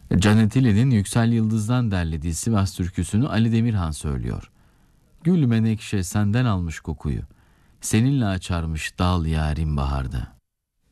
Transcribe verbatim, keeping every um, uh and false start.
Canet İl'in Yüksel Yıldız'dan derlediği Sivas türküsünü Ali Demirhan söylüyor. Gül menekşe senden almış kokuyu, seninle açarmış dal yarim baharda.